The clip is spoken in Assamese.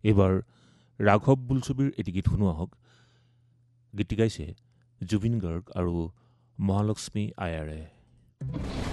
এইবাৰ ৰাঘৱ বোলছবিৰ এটি গীত শুনো আহক। গীতটি গাইছে জুবিন গাৰ্গ আৰু মহালক্ষ্মী আয়াৰে।